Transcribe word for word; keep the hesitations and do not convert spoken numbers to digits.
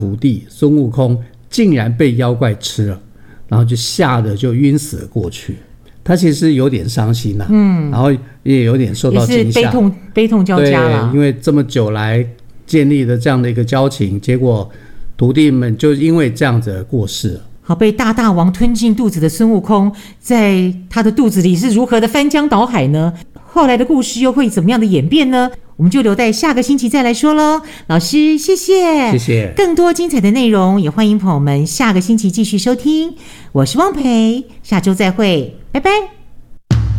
徒弟孙悟空竟然被妖怪吃了，然后就吓得就晕死了过去。他其实有点伤心啦、啊，嗯，然后也有点受到惊吓， 也是悲痛悲痛交加了。 对，因为这么久来建立的这样的一个交情，结果徒弟们就因为这样子过世了。 好，被大大王吞进肚子的孙悟空，在他的肚子里是如何的翻江倒海呢？后来的故事又会怎么样的演变呢？我们就留待下个星期再来说咯。老师，谢谢， 谢谢。 更多精彩的内容，也欢迎朋友们下个星期继续收听。我是汪培，下周再会，拜拜。